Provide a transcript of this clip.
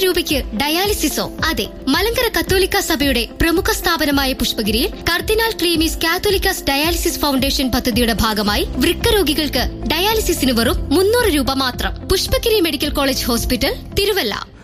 രൂപയ്ക്ക് ഡയാലിസിസോ? അതെ, മലങ്കര കത്തോലിക്ക സഭയുടെ പ്രമുഖ സ്ഥാപനമായ പുഷ്പഗിരിയിൽ കർദിനാൾ ക്ലീമീസ് കാത്തോലിക്കാസ് ഡയാലിസിസ് ഫൗണ്ടേഷൻ പദ്ധതിയുടെ ഭാഗമായി വൃക്ക രോഗികൾക്ക് ഡയാലിസിസിന് വെറും 300 രൂപ മാത്രം. Pushpagiri medical college hospital, Thiruvalla.